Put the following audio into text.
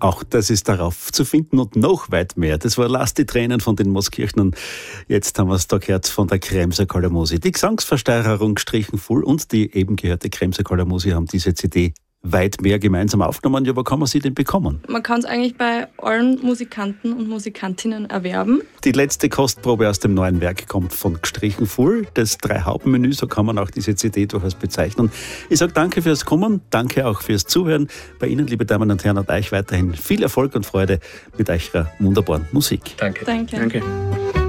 Auch das ist darauf zu finden und noch weit mehr. Das war Lass die Tränen von den Mooskirchnern. Jetzt haben wir es da gehört von der Kremser Kalamusi. Die Gesangsversteigerung Strichen Full und die eben gehörte Kremser Kalamusi haben diese CD weit mehr gemeinsam aufgenommen. Ja, wo kann man sie denn bekommen? Man kann es eigentlich bei allen Musikanten und Musikantinnen erwerben. Die letzte Kostprobe aus dem neuen Werk kommt von Gestrichen Full. Das 3-Hauptmenü, so kann man auch diese CD durchaus bezeichnen. Ich sage danke fürs Kommen, danke auch fürs Zuhören. Bei Ihnen, liebe Damen und Herren, und euch weiterhin viel Erfolg und Freude mit eurer wunderbaren Musik. Danke. Danke.